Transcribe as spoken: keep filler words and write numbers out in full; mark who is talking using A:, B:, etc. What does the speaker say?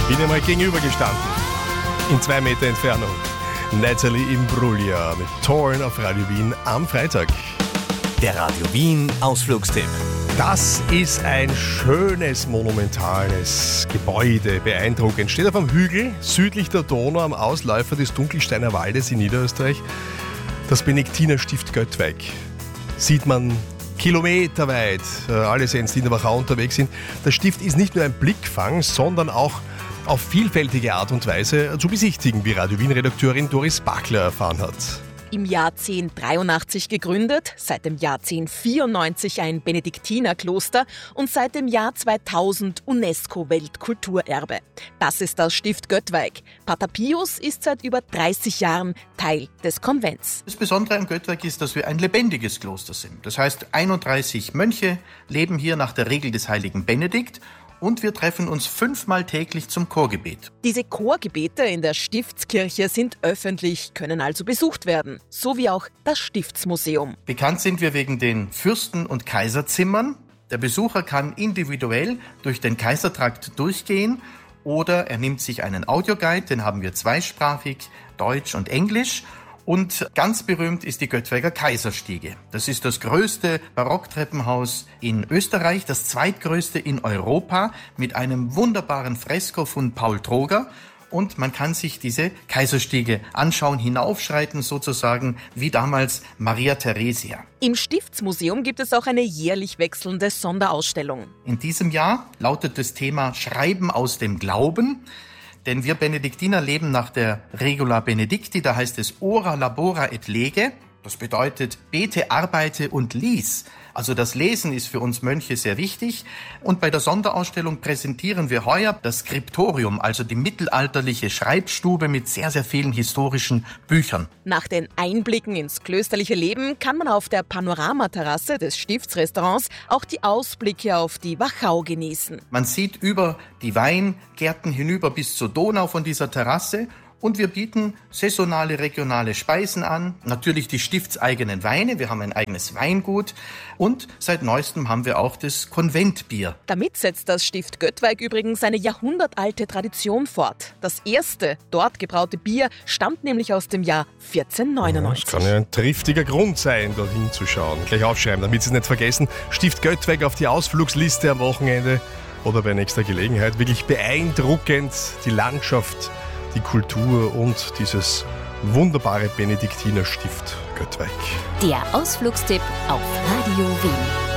A: Bin einmal gegenübergestanden. In zwei Meter Entfernung. Natalie Imbruglia mit Torn auf Radio Wien am Freitag.
B: Der Radio Wien Ausflugstipp.
A: Das ist ein schönes, monumentales Gebäude, beeindruckend. Steht auf einem Hügel südlich der Donau am Ausläufer des Dunkelsteiner Waldes in Niederösterreich. Das Benediktinerstift Göttweig. Sieht man kilometerweit. Alle sehen es, die in der Wachau unterwegs sind. Das Stift ist nicht nur ein Blickfang, sondern auch auf vielfältige Art und Weise zu besichtigen, wie Radio Wien-Redakteurin Doris Bakler erfahren hat.
C: Im Jahr zehnhundertdreiundachtzig gegründet, seit dem Jahr zehnhundertvierundneunzig ein Benediktinerkloster und seit dem Jahr zweitausend UNESCO-Weltkulturerbe. Das ist das Stift Göttweig. Pater Pius ist seit über dreißig Jahren Teil des Konvents.
D: Das Besondere an Göttweig ist, dass wir ein lebendiges Kloster sind. Das heißt, einunddreißig Mönche leben hier nach der Regel des heiligen Benedikt. Und wir treffen uns fünfmal täglich zum Chorgebet.
C: Diese Chorgebete in der Stiftskirche sind öffentlich, können also besucht werden. So wie auch das Stiftsmuseum.
D: Bekannt sind wir wegen den Fürsten- und Kaiserzimmern. Der Besucher kann individuell durch den Kaisertrakt durchgehen oder er nimmt sich einen Audioguide, den haben wir zweisprachig, Deutsch und Englisch. Und ganz berühmt ist die Göttweiger Kaiserstiege. Das ist das größte Barocktreppenhaus in Österreich, das zweitgrößte in Europa mit einem wunderbaren Fresko von Paul Troger. Und man kann sich diese Kaiserstiege anschauen, hinaufschreiten sozusagen wie damals Maria Theresia.
C: Im Stiftsmuseum gibt es auch eine jährlich wechselnde Sonderausstellung.
D: In diesem Jahr lautet das Thema Schreiben aus dem Glauben. Denn wir Benediktiner leben nach der Regula Benedicti, da heißt es ora labora et lege. Das bedeutet bete, arbeite und lies. Also das Lesen ist für uns Mönche sehr wichtig. Und bei der Sonderausstellung präsentieren wir heuer das Skriptorium, also die mittelalterliche Schreibstube mit sehr, sehr vielen historischen Büchern.
C: Nach den Einblicken ins klösterliche Leben kann man auf der Panoramaterrasse des Stiftsrestaurants auch die Ausblicke auf die Wachau genießen.
D: Man sieht über die Weingärten hinüber bis zur Donau von dieser Terrasse. Und wir bieten saisonale, regionale Speisen an, natürlich die stiftseigenen Weine, wir haben ein eigenes Weingut und seit neuestem haben wir auch das Konventbier.
C: Damit setzt das Stift Göttweig übrigens eine jahrhundertalte Tradition fort. Das erste dort gebraute Bier stammt nämlich aus dem Jahr vierzehnhundertneunundneunzig.
A: Das kann ja ein triftiger Grund sein, dorthin zu schauen. Gleich aufschreiben, damit Sie es nicht vergessen. Stift Göttweig auf die Ausflugsliste am Wochenende oder bei nächster Gelegenheit. Wirklich beeindruckend, die Landschaft, die Kultur und dieses wunderbare Benediktinerstift Göttweig.
E: Der Ausflugstipp auf Radio Wien.